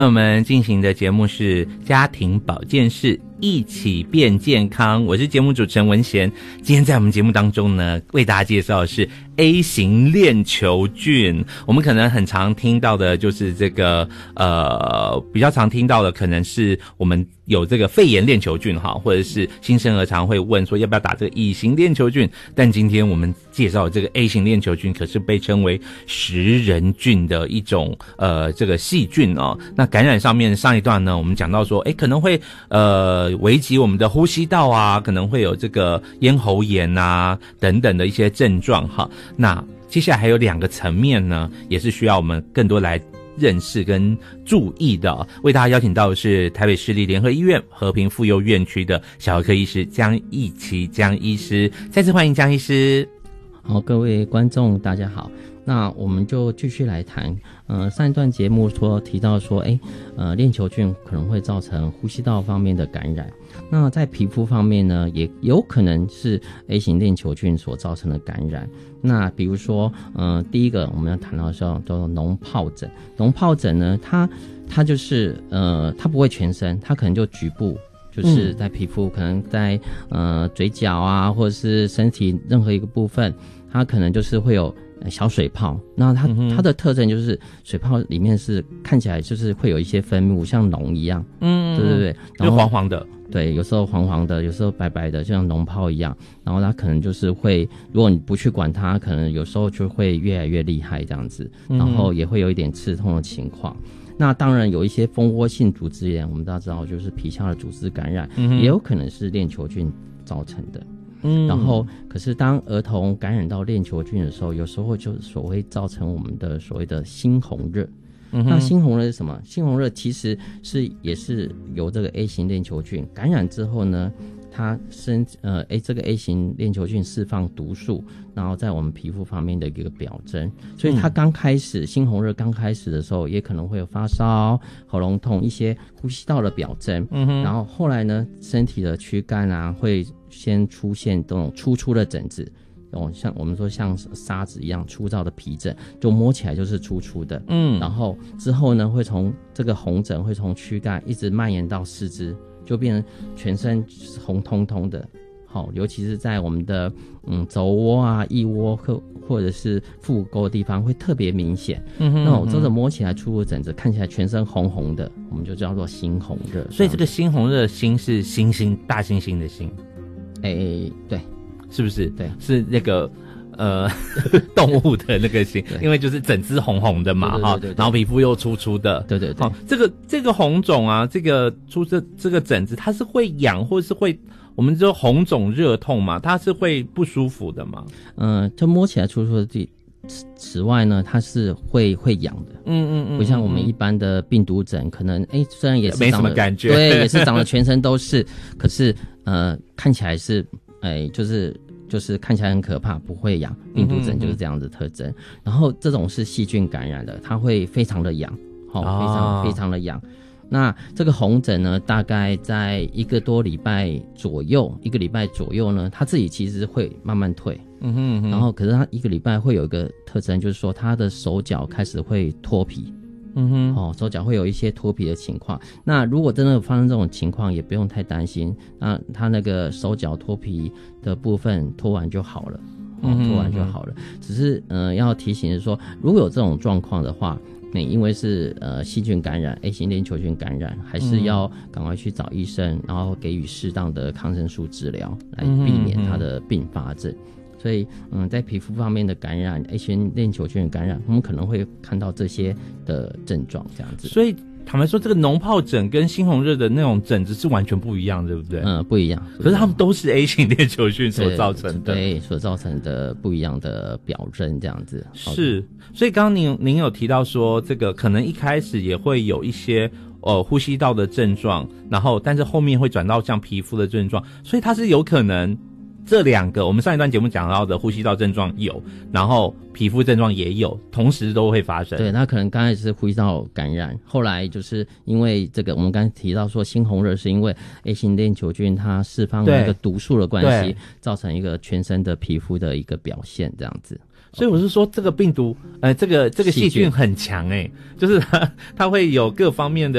我们进行的节目是家庭保健室，一起变健康。我是节目主持人文贤。今天在我们节目当中呢，为大家介绍的是 A 型链球菌。我们可能很常听到的就是这个比较常听到的可能是我们有这个肺炎链球菌哈，或者是新生儿常会问说要不要打这个乙型链球菌。但今天我们介绍的这个 A 型链球菌可是被称为食人菌的一种这个细菌哦。那感染上面上一段呢，我们讲到说可能会危及我们的呼吸道啊，可能会有这个咽喉炎啊等等的一些症状哈。那接下来还有2个层面呢，也是需要我们更多来认识跟注意的。为大家邀请到的是台北市立联合医院和平妇幼院区的小儿科医师江奕琪江医师，再次欢迎江医师。 好，各位观众大家好。那我们就继续来谈，上一段节目提到说，链球菌可能会造成呼吸道方面的感染。那在皮肤方面呢，也有可能是 A 型链球菌所造成的感染。那比如说，第一个我们要谈到的叫做脓疱疹。脓疱疹呢，它就是它不会全身，它可能就局部。就是在皮肤，可能在嘴角啊，或者是身体任何一个部分，它可能就是会有小水泡。那它的特征就是水泡里面是看起来就是会有一些分泌物，像脓一样。对， 就黄黄的。 对，有时候黄黄的，有时候白白的，就像脓疱一样。然后它可能就是会，如果你不去管它，可能有时候就会越来越厉害这样子，然后也会有一点刺痛的情况。那当然有一些蜂窝性组织炎，我们大家知道就是皮下的组织感染，也有可能是链球菌造成的。然后可是当儿童感染到链球菌的时候，有时候就所谓造成我们的所谓的猩红热。那猩红热是什么？猩红热其实也是由这个 A 型链球菌感染之后呢，它这个 A 型链球菌释放毒素，然后在我们皮肤方面的一个表征。所以它刚开始猩红热刚开始的时候，也可能会有发烧、喉咙痛、一些呼吸道的表征。然后后来呢，身体的躯干啊会先出现这种粗粗的疹子。像我们说像沙子一样粗糙的皮疹，就摸起来就是粗粗的。然后之后呢，会从这个红疹会从躯干一直蔓延到四肢，就变成全身红彤彤的。好，尤其是在我们的肘窝啊、腋窝或者是腹沟的地方会特别明显。那种这种摸起来粗的疹子，看起来全身红红的，我们就叫做猩红热。 所以这个猩红热，猩是猩猩大猩猩的猩。 对。 是不是？ 对， 是那个动物的那个型，因为就是整只红红的嘛，哈，然后皮肤又粗粗的， 对， 这个红肿啊，这个这个疹子，它是会痒，或是会我们说红肿热痛嘛，它是会不舒服的嘛？ 就摸起来粗粗的。此外呢，它是会痒的，不像我们一般的病毒疹，可能虽然也是没什么感觉， 对，也是长得全身都是，可是看起来是就是看起来很可怕，不会痒。病毒疹就是这样的特征。然后这种是细菌感染的，它会非常的痒，非常的痒。那这个红疹呢，大概在1个多礼拜左右呢，它自己其实会慢慢退。然后可是它1个礼拜会有一个特征，就是说它的手脚开始会脱皮。手脚会有一些脱皮的情况。那如果真的发生这种情况，也不用太担心。那它那个手脚脱皮的部分脱完就好了，脱完就好了。只是要提醒是说，如果有这种状况的话，因为是细菌感染 A 型链球菌感染，还是要赶快去找医生，然后给予适当的抗生素治疗，来避免它的并发症。所以在皮肤方面的感染 A 型链球菌的感染，我们可能会看到这些的症状这样子。 所以坦白说，这个脓疱疹跟猩红热的那种疹子是完全不一样，对不对？ 不一样。 可是他们都是 A 型链球菌所造成的， 对，所造成的不一样的表征这样子。 是，所以刚刚您有提到说，这个可能一开始也会有一些呼吸道的症状，然后但是后面会转到像皮肤的症状，所以它是有可能。这2个我们上一段节目讲到的呼吸道症状有，然后皮肤症状也有，同时都会发生。 对，那可能刚开始是呼吸道感染，后来就是因为这个我们刚才提到说猩红热是因为 A 型链球菌它释放那个毒素的关系，造成一个全身的皮肤的一个表现这样子。 所以我是说这个病毒这个细菌很强就是它会有各方面的